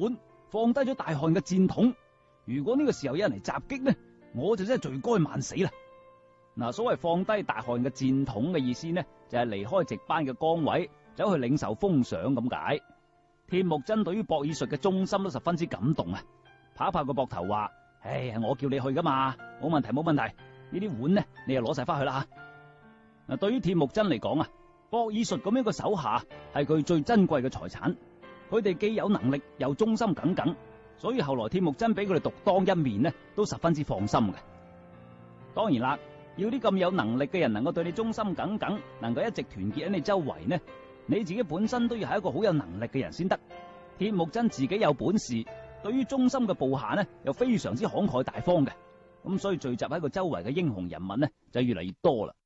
碗，放低咗大汗嘅箭筒。如果呢個時候有人嚟襲擊呢，我就真係罪該萬死啦。嗱，所謂放低大汗嘅箭筒嘅意思呢，就係離開值班嘅崗位，走去領受封賞咁解。鐵木真對於博爾術嘅忠心都十分之感動啊！拍一拍個膊頭話：唉，我叫你去噶嘛，冇問題冇問題。呢啲碗呢，你又攞晒翻去啦吓。嗱，對於鐵木真嚟講啊，博爾術咁樣嘅手下係佢最珍貴嘅財產。佢哋既有能力又忠心耿耿，所以後來鐵木真俾佢哋獨當一面呢，都十分之放心嘅。當然啦，要啲咁有能力嘅人能夠對你忠心耿耿，能夠一直團結喺你周圍呢，你自己本身都要係一個好有能力嘅人先得。鐵木真自己有本事，對於忠心嘅部下呢，又非常之慷慨大方嘅，咁所以聚集喺個周圍嘅英雄人物呢，就越嚟越多啦。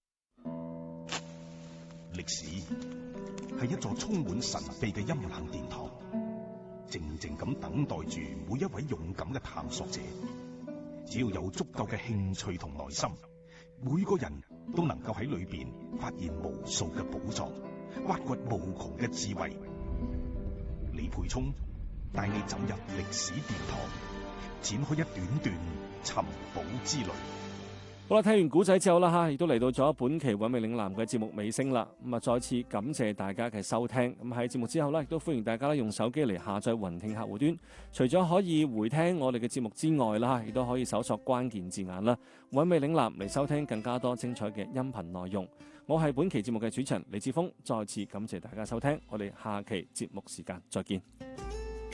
歷史係一座充滿神秘嘅陰冷殿堂，靜靜咁等待住每一位勇敢嘅探索者。只要有足夠嘅興趣同耐心，每個人都能夠喺裏邊發現無數嘅寶藏，挖掘無窮嘅智慧。李培聰帶你走入歷史殿堂，展開一段段尋寶之旅。 好啦，聽完古仔之後啦吓，亦都嚟到咗本期韻味嶺南嘅節目尾聲啦。咁啊，再次感謝大家嘅收聽。咁喺節目之後呢，亦都歡迎大家用手機嚟下載雲聽客戶端。除咗可以回聽我哋嘅節目之外啦，亦都可以搜索關鍵字眼啦，韻味嶺南嚟收聽更加多精彩嘅音頻內容。我係本期節目嘅主持人李志峰，再次感謝大家收聽。我哋下期節目時間再見。